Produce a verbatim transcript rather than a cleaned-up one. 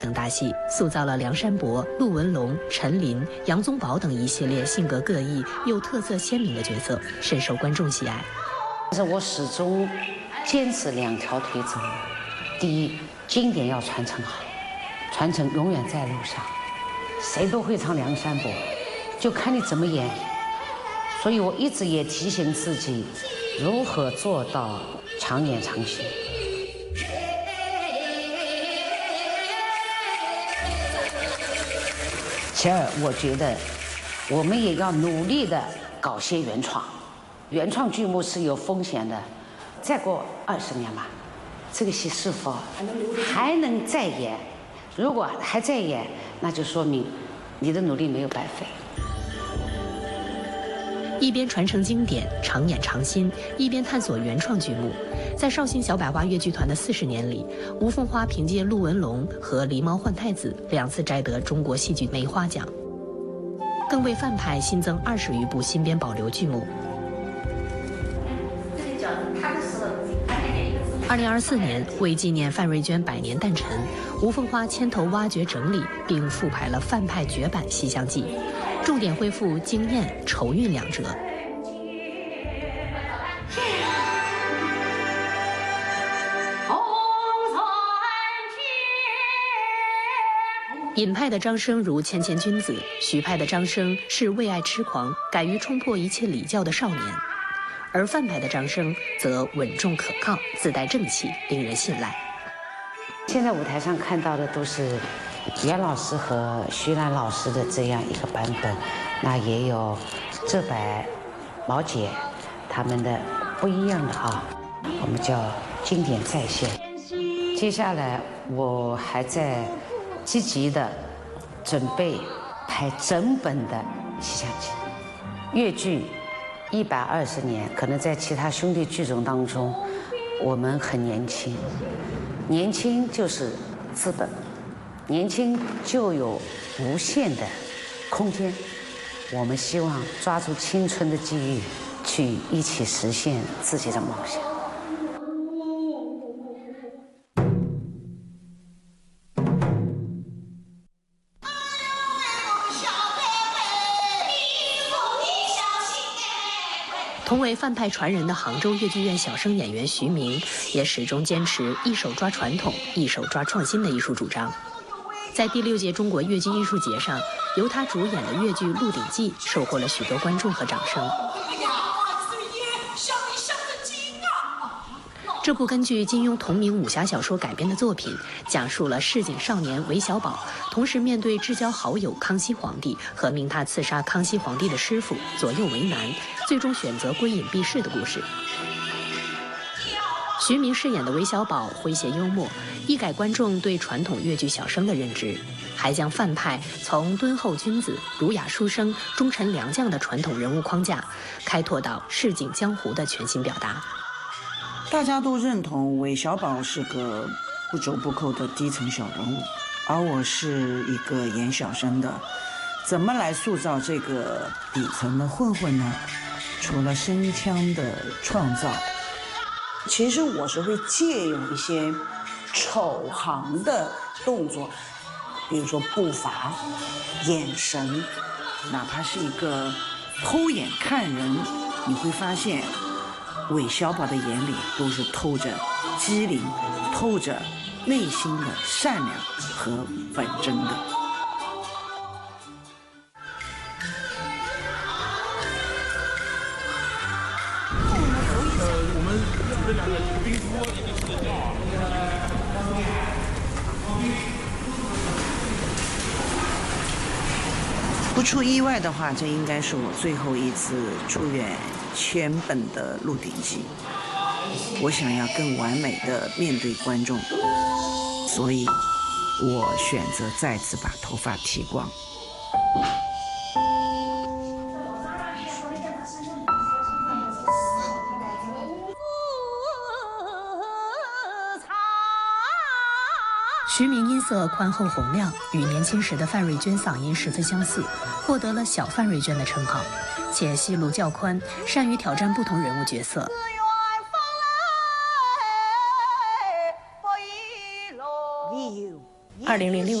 等大戏，塑造了梁山伯、陆文龙、陈琳、杨宗保等一系列性格各异又特色鲜明的角色，深受观众喜爱。 但是我始终坚持两条腿走：第一，经典要传承好，传承永远在路上，谁都会唱梁山伯，就看你怎么演。所以我一直也提醒自己，如何做到常演常新。其二，我觉得我们也要努力的搞些原创，原创剧目是有风险的。再过二十年吧，这个戏是否还能再演？如果还在演，那就说明你的努力没有白费。 一边传承经典、常演常新，一边探索原创剧目。在绍兴小百花越剧团的四十年里，吴凤花凭借《陆文龙》和《狸猫换太子》两次摘得中国戏剧梅花奖，更为范派新增二十余部新编保留剧目。二零二四年，为纪念范瑞娟百年诞辰，吴凤花牵头挖掘整理并复排了范派绝版《西厢记》，重点恢复惊艳、愁韵两折。尹派的张生如谦谦君子，徐派的张生是为爱痴狂、敢于冲破一切礼教的少年，而范派的张生则稳重可靠，自带正气，令人信赖。 现在舞台上看到的都是袁老师和徐兰老师的这样一个版本，那也有浙白、毛姐他们的不一样的啊，我们叫经典再现。接下来我还在积极的准备拍整本的《西厢记》。越剧一百二十年，可能在其他兄弟剧种当中，我们很年轻，年轻就是资本，年轻就有无限的空间。我们希望抓住青春的机遇，去一起实现自己的梦想。 同为范派传人的杭州越剧院小生演员徐明，也始终坚持一手抓传统、一手抓创新的艺术主张。在第六届中国越剧艺术节上，由他主演的越剧《鹿鼎记》收获了许多观众和掌声。这部根据金庸同名武侠小说改编的作品，讲述了市井少年韦小宝同时面对至交好友康熙皇帝和命他刺杀康熙皇帝的师傅，左右为难，最终选择归隐避世的故事。徐明饰演的韦小宝诙谐幽默，一改观众对传统越剧小生的认知，还将范派从敦厚君子、儒雅书生、忠臣良将的传统人物框架，开拓到市井江湖的全新表达。 大家都认同韦小宝是个不折不扣的低层小人物，而我是一个演小生的，怎么来塑造这个底层的混混呢？除了声腔的创造，其实我是会借用一些丑行的动作，比如说步伐、眼神，哪怕是一个偷眼看人，你会发现韦小宝的眼里都是透着机灵，透着内心的善良和本真的。 呃，我们煮这两个冰敷已经吃得掉啊。 不出意外的话，这应该是我最后一次出演全本的《鹿鼎记》。我想要更完美的面对观众，所以我选择再次把头发剃光。 徐明音色宽厚洪亮，与年轻时的范瑞娟嗓音十分相似，获得了小范瑞娟的称号，且戏路较宽，善于挑战不同人物角色。 二零零六